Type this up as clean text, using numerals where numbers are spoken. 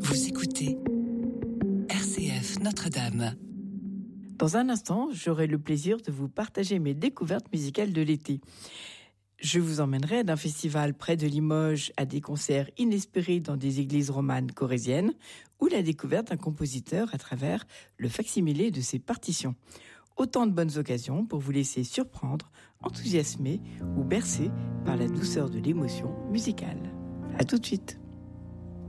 Vous écoutez RCF Notre-Dame. Dans un instant, j'aurai le plaisir de vous partager mes découvertes musicales de l'été. Je vous emmènerai d'un festival près de Limoges à des concerts inespérés dans des églises romanes corésiennes ou la découverte d'un compositeur à travers le facsimilé de ses partitions. Autant de bonnes occasions pour vous laisser surprendre, enthousiasmer ou bercer par la douceur de l'émotion musicale. À tout de suite.